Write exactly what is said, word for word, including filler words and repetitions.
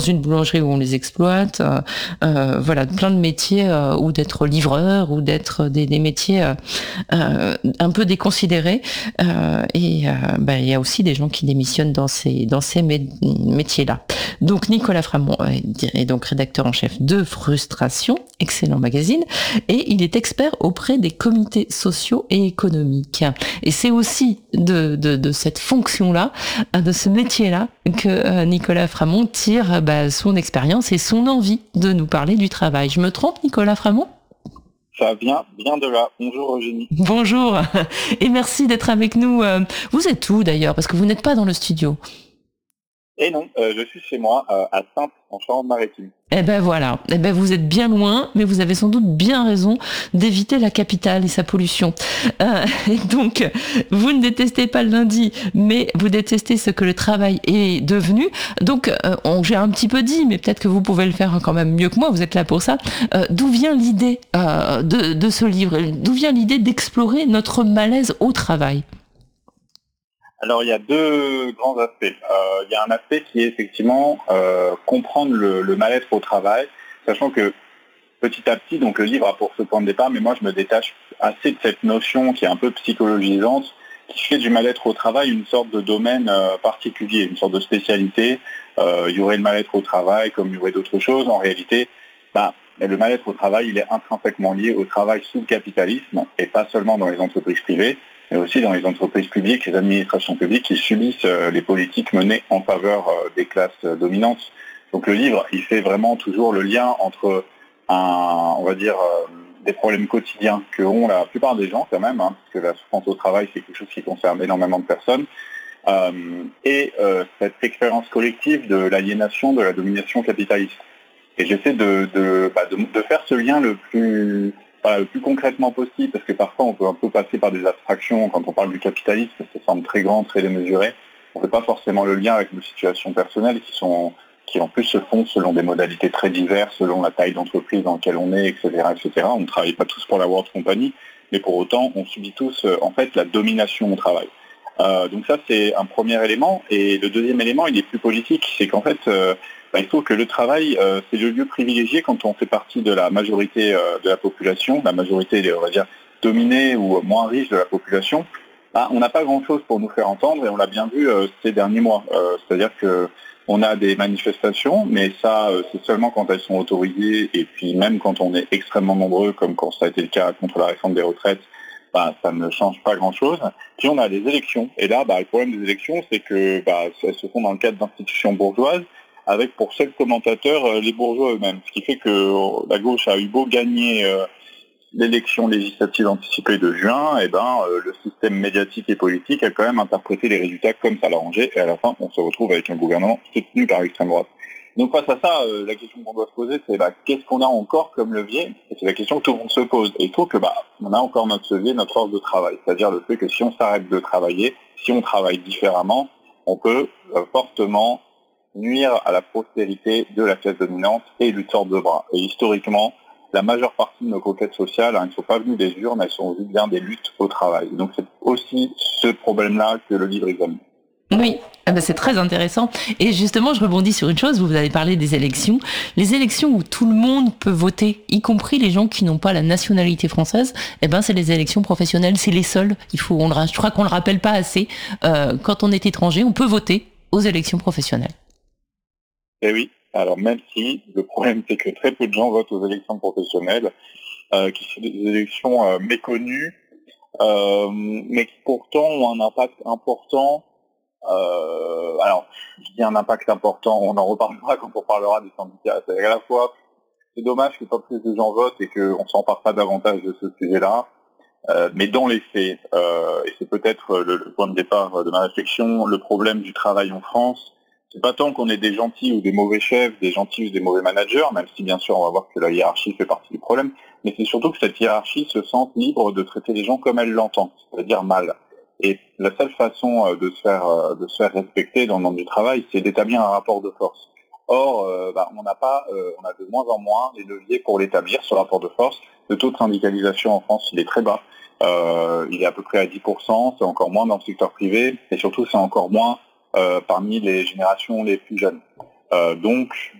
une boulangerie où on les exploite, euh, euh, voilà, plein de métiers, euh, ou d'être livreur, ou d'être des, des métiers euh, euh, un peu déconsidérés. Euh, et euh, bah, il y a aussi des gens qui démissionnent dans ces dans ces mé- métiers-là. Donc Nicolas Framont est, est donc rédacteur en chef de Frustration, excellent magazine, et il est expert auprès des comités sociaux et économiques. Et c'est aussi de, de, de cette fonction-là, de ce métier-là, que euh, Nicolas Framont tire bah, son expérience et son envie de nous parler du travail. Je me trompe, Nicolas Framont ? Ça vient bien de là. Bonjour Eugénie. Bonjour et merci d'être avec nous. Vous êtes où d'ailleurs ? Parce que vous n'êtes pas dans le studio. Et non, euh, je suis chez moi, euh, à Saintes, en Charente-Maritime. Eh ben voilà, eh ben vous êtes bien loin, mais vous avez sans doute bien raison d'éviter la capitale et sa pollution. Euh, et donc, vous ne détestez pas le lundi, mais vous détestez ce que le travail est devenu. Donc, euh, on, j'ai un petit peu dit, mais peut-être que vous pouvez le faire quand même mieux que moi, vous êtes là pour ça. Euh, d'où vient l'idée euh, de, de ce livre ? D'où vient l'idée d'explorer notre malaise au travail ? Alors, il y a deux grands aspects. Euh, il y a un aspect qui est effectivement euh, comprendre le, le mal-être au travail, sachant que petit à petit, donc le livre a pour ce point de départ, mais moi je me détache assez de cette notion qui est un peu psychologisante, qui fait du mal-être au travail une sorte de domaine euh, particulier, une sorte de spécialité. Euh, il y aurait le mal-être au travail comme il y aurait d'autres choses. En réalité, bah, le mal-être au travail, il est intrinsèquement lié au travail sous le capitalisme, et pas seulement dans les entreprises privées, mais aussi dans les entreprises publiques, les administrations publiques qui subissent euh, les politiques menées en faveur euh, des classes euh, dominantes. Donc le livre, il fait vraiment toujours le lien entre, un, on va dire, euh, des problèmes quotidiens que ont la plupart des gens quand même, hein, parce que la souffrance au travail, c'est quelque chose qui concerne énormément de personnes, euh, et euh, cette expérience collective de l'aliénation, de la domination capitaliste. Et j'essaie de, de, bah, de, de faire ce lien le plus... Voilà, le plus concrètement possible, parce que parfois on peut un peu passer par des abstractions quand on parle du capitalisme, ça semble très grand, très démesuré. On ne fait pas forcément le lien avec nos situations personnelles qui sont qui en plus se font selon des modalités très diverses, selon la taille d'entreprise dans laquelle on est, et cetera, et cetera. On ne travaille pas tous pour la World Company, mais pour autant on subit tous euh, en fait la domination au travail. Euh, donc ça c'est un premier élément, et le deuxième élément il est plus politique, c'est qu'en fait euh, bah, il faut que le travail, euh, c'est le lieu privilégié quand on fait partie de la majorité euh, de la population, la majorité, on va dire, dominée ou moins riche de la population. Bah, on n'a pas grand-chose pour nous faire entendre, et on l'a bien vu euh, ces derniers mois. Euh, c'est-à-dire que on a des manifestations, mais ça, euh, c'est seulement quand elles sont autorisées, et puis même quand on est extrêmement nombreux, comme quand ça a été le cas contre la réforme des retraites, bah, ça ne change pas grand-chose. Puis on a des élections, et là, bah, le problème des élections, c'est que bah, elles se font dans le cadre d'institutions bourgeoises, avec pour seul commentateur euh, les bourgeois eux-mêmes. Ce qui fait que euh, la gauche a eu beau gagner euh, l'élection législative anticipée de juin, et ben euh, le système médiatique et politique a quand même interprété les résultats comme ça l'arrangeait, et à la fin on se retrouve avec un gouvernement soutenu par l'extrême droite. Donc face à ça, euh, la question qu'on doit se poser, c'est bah, qu'est-ce qu'on a encore comme levier ? Et c'est la question que tout le monde se pose. Et il faut que bah on a encore notre levier, notre force de travail, c'est-à-dire le fait que si on s'arrête de travailler, si on travaille différemment, on peut euh, fortement nuire à la prospérité de la classe dominante et lui tordre le bras. Et historiquement, la majeure partie de nos conquêtes sociales, hein, elles ne sont pas venues des urnes, elles sont venues bien des luttes au travail. Donc c'est aussi ce problème-là que le livre examine. Oui, ah ben c'est très intéressant. Et justement, je rebondis sur une chose, vous avez parlé des élections. Les élections où tout le monde peut voter, y compris les gens qui n'ont pas la nationalité française, eh ben c'est les élections professionnelles, c'est les seules. Il faut, on le, je crois qu'on le rappelle pas assez. Euh, quand on est étranger, on peut voter aux élections professionnelles. Eh oui, alors même si le problème c'est que très peu de gens votent aux élections professionnelles, euh, qui sont des élections euh, méconnues, euh, mais qui pourtant ont un impact important. Euh, alors, je dis un impact important, on en reparlera quand on parlera des syndicats. C'est à la fois, c'est dommage que pas plus de gens votent et qu'on s'empare pas davantage de ce sujet-là, euh, mais dans les faits, euh, et c'est peut-être le, le point de départ de ma réflexion, le problème du travail en France, c'est pas tant qu'on ait des gentils ou des mauvais chefs, des gentils ou des mauvais managers, même si bien sûr on va voir que la hiérarchie fait partie du problème, mais c'est surtout que cette hiérarchie se sente libre de traiter les gens comme elle l'entend, c'est-à-dire mal. Et la seule façon de se faire, de se faire respecter dans le monde du travail, c'est d'établir un rapport de force. Or, euh, bah, on n'a pas, euh, on a de moins en moins les leviers pour l'établir, ce rapport de force. Le taux de syndicalisation en France, il est très bas. Euh, il est à peu près à dix pour cent, c'est encore moins dans le secteur privé, et surtout c'est encore moins euh, parmi les générations les plus jeunes. Euh, donc